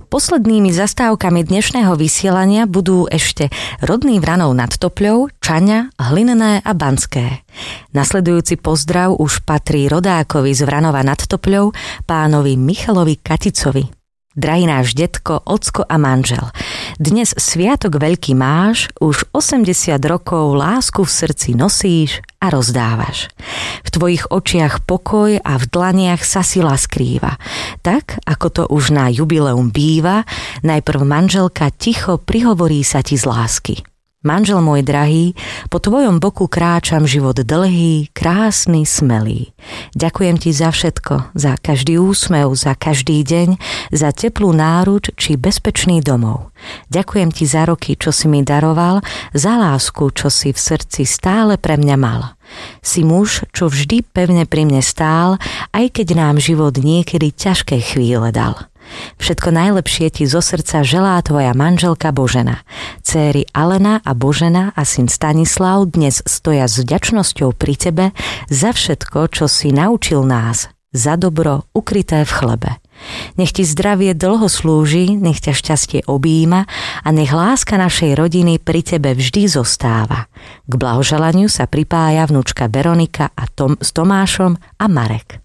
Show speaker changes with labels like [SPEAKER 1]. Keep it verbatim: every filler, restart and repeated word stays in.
[SPEAKER 1] Poslednými zastávkami dnešného vysielania budú ešte rodný Vranov nad Topľou, Čaňa, Hlinné a Banské. Nasledujúci pozdrav už patrí rodákovi z Vranova nad Topľou, pánovi Michalovi Katicovi. Drahý náš detko, ocko a manžel, dnes sviatok veľký máš, už osemdesiat rokov lásku v srdci nosíš a rozdávaš. V tvojich očiach pokoj a v dlaniach sa sila skrýva. Tak, ako to už na jubileum býva, najprv manželka ticho prihovorí sa ti z lásky. Manžel môj drahý, po tvojom boku kráčam život dlhý, krásny, smelý. Ďakujem ti za všetko, za každý úsmev, za každý deň, za teplú náruč či bezpečný domov. Ďakujem ti za roky, čo si mi daroval, za lásku, čo si v srdci stále pre mňa mal. Si muž, čo vždy pevne pri mne stál, aj keď nám život niekedy ťažké chvíle dal. Všetko najlepšie ti zo srdca želá tvoja manželka Božena. Céry Alena a Božena a syn Stanislav dnes stoja s vďačnosťou pri tebe za všetko, čo si naučil nás, za dobro ukryté v chlebe. Nech ti zdravie dlho slúži, nech ťa šťastie objíma a nech láska našej rodiny pri tebe vždy zostáva. K blahoželaniu sa pripája vnúčka Veronika a Tom, s Tomášom a Marek.